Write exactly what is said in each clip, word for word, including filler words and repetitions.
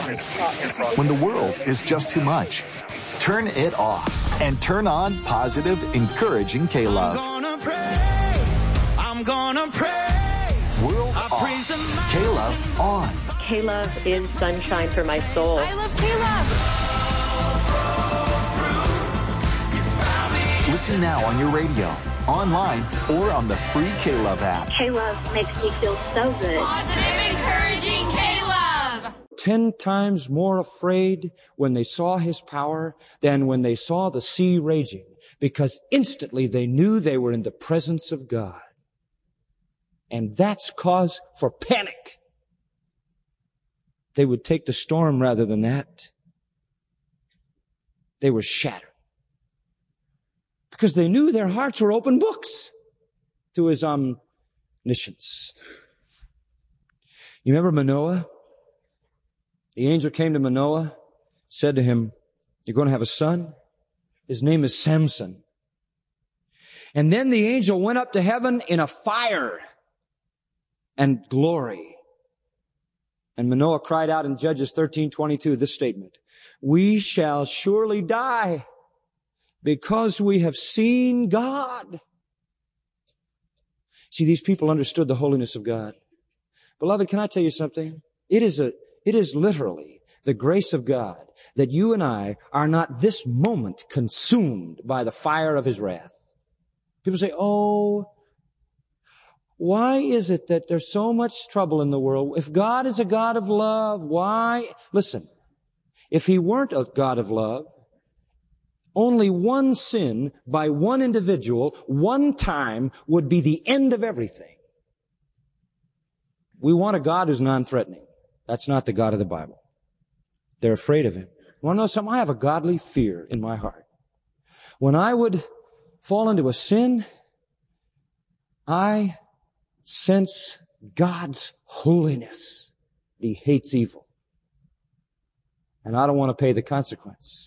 When the world is just too much, turn it off and turn on positive, encouraging K-Love. I'm gonna praise, I'm gonna praise. World I off, K-Love on. K-Love is sunshine for my soul. I love K-Love. Listen now on your radio, online, or on the free K-Love app. K-Love makes me feel so good. Positive, encouraging K-Love. Ten times more afraid when they saw his power than when they saw the sea raging, because instantly they knew they were in the presence of God. And that's cause for panic. They would take the storm rather than that. They were shattered. Because they knew their hearts were open books to his omniscience. You remember Manoah? The angel came to Manoah, said to him, you're going to have a son. His name is Samson. And then the angel went up to heaven in a fire and glory. And Manoah cried out in Judges thirteen twenty-two this statement, we shall surely die because we have seen God. See, these people understood the holiness of God. Beloved, can I tell you something? It is a, it is literally the grace of God that you and I are not this moment consumed by the fire of his wrath. People say, oh, why is it that there's so much trouble in the world? If God is a God of love, why? Listen, if he weren't a God of love, only one sin by one individual, one time, would be the end of everything. We want a God who's non-threatening. That's not the God of the Bible. They're afraid of him. You want to know something? I have a godly fear in my heart. When I would fall into a sin, I sense God's holiness. He hates evil. And I don't want to pay the consequence.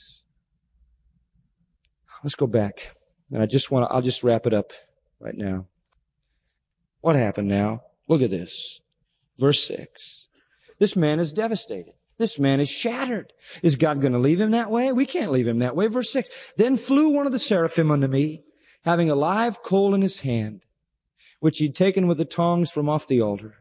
Let's go back. And I just want to, I'll just wrap it up right now. What happened now? Look at this. Verse six. This man is devastated. This man is shattered. Is God going to leave him that way? We can't leave him that way. Verse six. Then flew one of the seraphim unto me, having a live coal in his hand, which he'd taken with the tongs from off the altar.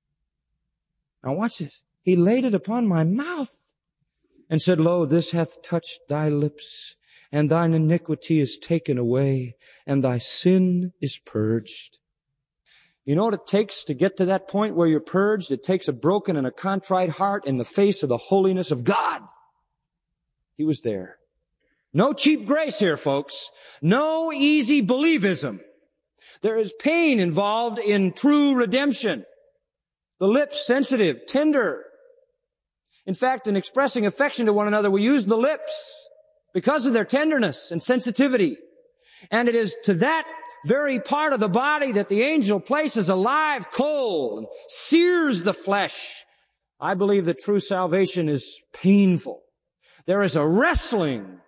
Now watch this. He laid it upon my mouth and said, lo, this hath touched thy lips, and thine iniquity is taken away, and thy sin is purged. You know what it takes to get to that point where you're purged? It takes a broken and a contrite heart in the face of the holiness of God. He was there. No cheap grace here, folks. No easy believism. There is pain involved in true redemption. The lips sensitive, tender. In fact, in expressing affection to one another, we use the lips because of their tenderness and sensitivity. And it is to that very part of the body that the angel places a live coal and sears the flesh. I believe that true salvation is painful. There is a wrestling.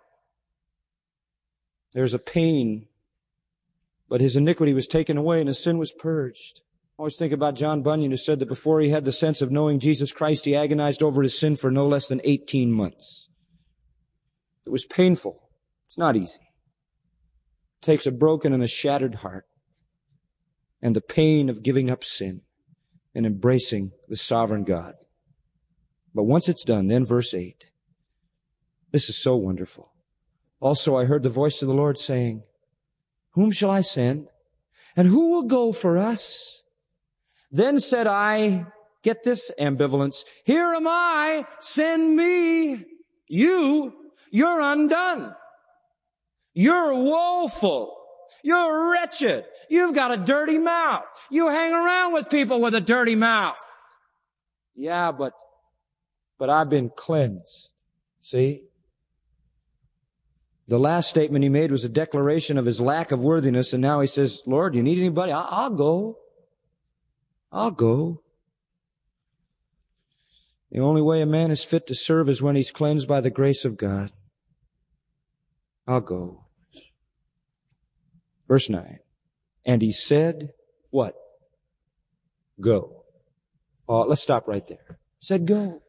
There's a pain. But his iniquity was taken away and his sin was purged. I always think about John Bunyan, who said that before he had the sense of knowing Jesus Christ, he agonized over his sin for no less than eighteen months. It was painful. It's not easy. It takes a broken and a shattered heart and the pain of giving up sin and embracing the sovereign God. But once it's done, then verse eight. This is so wonderful. Also, I heard the voice of the Lord saying, whom shall I send? And who will go for us? Then said I, get this ambivalence, here am I, send me. You, you're undone. You're woeful. You're wretched. You've got a dirty mouth. You hang around with people with a dirty mouth. Yeah, but, but I've been cleansed. See? The last statement he made was a declaration of his lack of worthiness, and now he says, Lord, you need anybody? I'll, I'll go. I'll go. The only way a man is fit to serve is when he's cleansed by the grace of God. I'll go. Verse nine. And he said, what? Go. Oh, let's stop right there. He said, go.